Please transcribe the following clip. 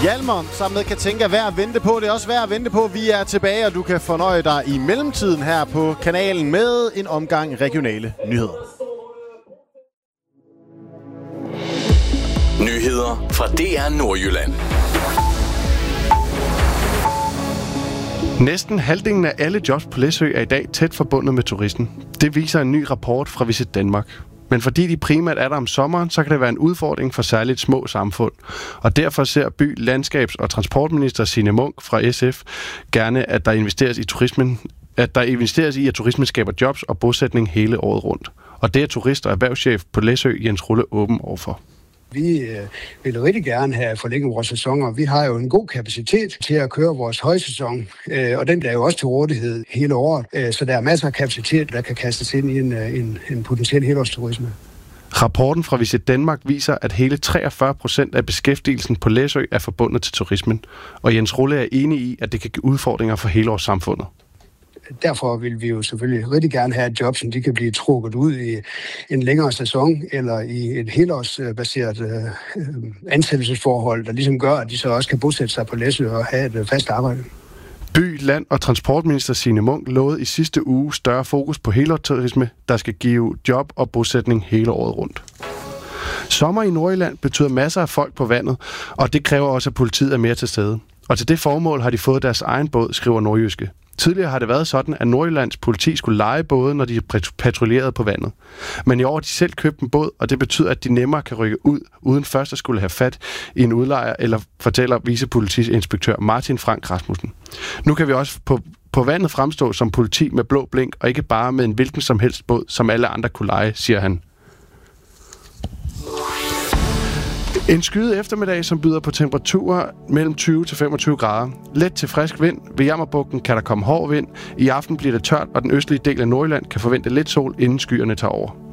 Hjalmar sammen med Katinka værd at vente på. Det er også værd at vente på. Vi er tilbage, og du kan fornøje dig i mellemtiden her på kanalen med en omgang regionale nyheder. Nyheder fra DR Nordjylland. Næsten halvdelen af alle jobs på Læsø er i dag tæt forbundet med turismen. Det viser en ny rapport fra Visit Danmark. Men fordi de primært er der om sommeren, så kan det være en udfordring for særligt små samfund. Og derfor ser by-, landskabs- og transportminister Signe Munk fra SF gerne, at der investeres i turismen, at turismen skaber jobs og bosætning hele året rundt. Og det er turist- og erhvervschef på Læsø, Jens Rulle, åben overfor. Vi vil rigtig gerne have forlænget vores sæsoner. Vi har jo en god kapacitet til at køre vores højsæson, og den er jo også til rådighed hele året. Så der er masser af kapacitet, der kan kastes ind i en potentiel helårsturisme. Rapporten fra Visit Danmark viser, at hele 43% af beskæftigelsen på Læsø er forbundet til turismen. Og Jens Rulle er enig i, at det kan give udfordringer for helårssamfundet. Derfor vil vi jo selvfølgelig rigtig gerne have et job, som de kan blive trukket ud i en længere sæson, eller i et helårsbaseret ansættelsesforhold, der ligesom gør, at de så også kan bosætte sig på Læsø og have et fast arbejde. By-, land- og transportminister Signe Munk lovede i sidste uge større fokus på helårsturisme, der skal give job og bosætning hele året rundt. Sommer i Nordjylland betyder masser af folk på vandet, og det kræver også, at politiet er mere til stede. Og til det formål har de fået deres egen båd, skriver Nordjyske. Tidligere har det været sådan, at Nordjyllands politi skulle leje både, når de patruljerede på vandet. Men i år har de selv købt en båd, og det betyder, at de nemmere kan rykke ud, uden først at skulle have fat i en udlejer, eller fortæller vicepolitiinspektør Martin Frank Rasmussen. Nu kan vi også på vandet fremstå som politi med blå blink, og ikke bare med en hvilken som helst båd, som alle andre kunne leje, siger han. En skyet eftermiddag, som byder på temperaturer mellem 20 til 25 grader. Let til frisk vind. Ved Jammerbugten kan der komme hård vind. I aften bliver det tørt, og den østlige del af Nordjylland kan forvente lidt sol, inden skyerne tager over.